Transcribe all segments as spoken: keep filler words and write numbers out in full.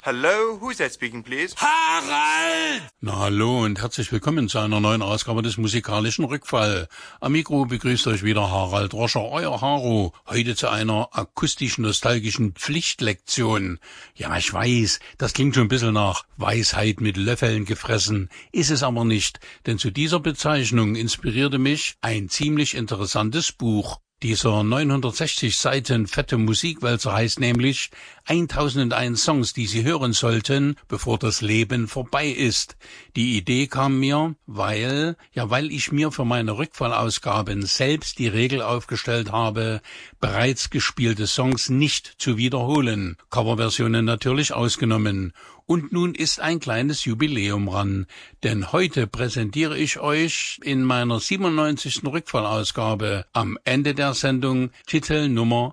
Hello, who's that speaking, please? Harald! Na hallo und herzlich willkommen zu einer neuen Ausgabe des musikalischen Rückfall. Am Mikro begrüßt euch wieder Harald Roscher, euer Haro, heute zu einer akustisch-nostalgischen Pflichtlektion. Ja, ich weiß, das klingt schon ein bisschen nach Weisheit mit Löffeln gefressen, ist es aber nicht, denn zu dieser Bezeichnung inspirierte mich ein ziemlich interessantes Buch. Dieser neunhundertsechzig Seiten fette Musikwälzer heißt nämlich eintausendeins Songs, die Sie hören sollten, bevor das Leben vorbei ist. Die Idee kam mir, weil, ja, weil ich mir für meine Rückfallausgaben selbst die Regel aufgestellt habe, bereits gespielte Songs nicht zu wiederholen, Coverversionen natürlich ausgenommen. Und nun ist ein kleines Jubiläum ran, denn heute präsentiere ich euch in meiner siebenundneunzigsten Rückfallausgabe am Ende der Sendung Titel Nummer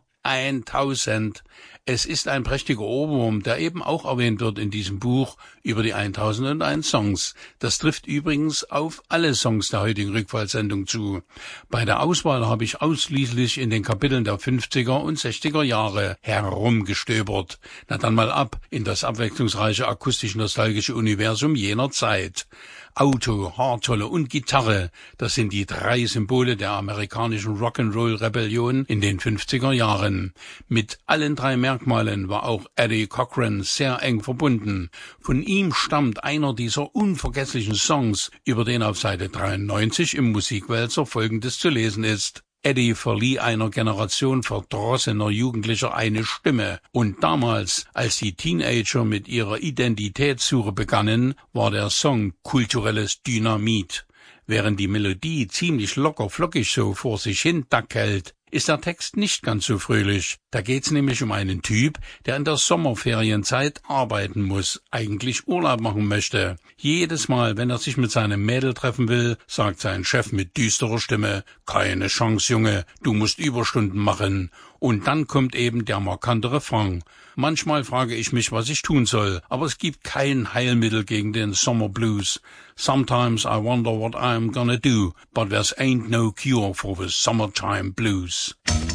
tausend. Es ist ein prächtiger Ohrwurm, der eben auch erwähnt wird in diesem Buch über die eintausendeins Songs. Das trifft übrigens auf alle Songs der heutigen Rückfallsendung zu. Bei der Auswahl habe ich ausschließlich in den Kapiteln der fünfziger und sechziger Jahre herumgestöbert. Na dann mal ab in das abwechslungsreiche akustisch-nostalgische Universum jener Zeit. Auto, Haartolle und Gitarre, das sind die drei Symbole der amerikanischen Rock'n'Roll-Rebellion in den fünfziger Jahren. Mit allen drei Merkmalen war auch Eddie Cochran sehr eng verbunden. Von ihm stammt einer dieser unvergesslichen Songs, über den auf Seite dreiundneunzig im Musikwälzer Folgendes zu lesen ist. Eddie verlieh einer Generation verdrossener Jugendlicher eine Stimme. Und damals, als die Teenager mit ihrer Identitätssuche begannen, war der Song kulturelles Dynamit. Während die Melodie ziemlich locker flockig so vor sich hin dackelt, ist der Text nicht ganz so fröhlich. Da geht's nämlich um einen Typ, der in der Sommerferienzeit arbeiten muss, eigentlich Urlaub machen möchte. Jedes Mal, wenn er sich mit seinem Mädel treffen will, sagt sein Chef mit düsterer Stimme, keine Chance, Junge, du musst Überstunden machen. Und dann kommt eben der markante Refrain. Manchmal frage ich mich, was ich tun soll, aber es gibt kein Heilmittel gegen den Summer Blues. Sometimes I wonder what I'm gonna do, but there ain't no cure for the summertime blues.